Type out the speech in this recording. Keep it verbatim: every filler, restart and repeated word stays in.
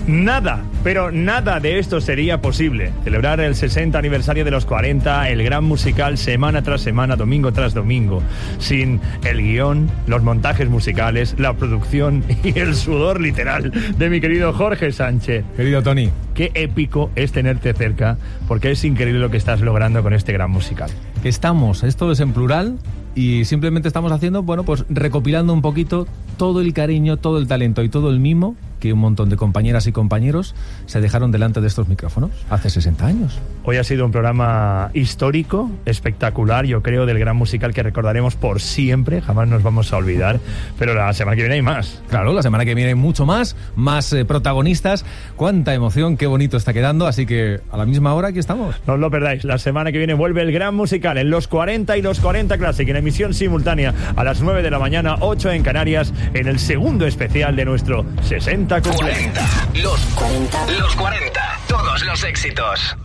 Nada, pero nada de esto sería posible. Celebrar el sesenta aniversario de los cuarenta, el gran musical semana tras semana, domingo tras domingo, sin el guión, los montajes musicales, la producción y el sudor literal de mi querido Jorge Sánchez. Querido Tony, qué épico es tenerte cerca, porque es increíble lo que estás logrando con este gran musical. Estamos, esto es en plural, y simplemente estamos haciendo, bueno, pues recopilando un poquito todo el cariño, todo el talento y todo el mimo que un montón de compañeras y compañeros se dejaron delante de estos micrófonos hace sesenta años. Hoy ha sido un programa histórico, espectacular, yo creo, del gran musical que recordaremos por siempre, jamás nos vamos a olvidar, pero la semana que viene hay más. Claro, la semana que viene hay mucho más, más eh, protagonistas, cuánta emoción, qué bonito está quedando, así que a la misma hora aquí estamos. No os lo perdáis, la semana que viene vuelve el gran musical en los cuarenta y los cuarenta Classic, en emisión simultánea a las nueve de la mañana, ocho en Canarias, en el segundo especial de nuestro sesenta cumpleaños. cuarenta, los cuarenta, los cuarenta, todos los éxitos.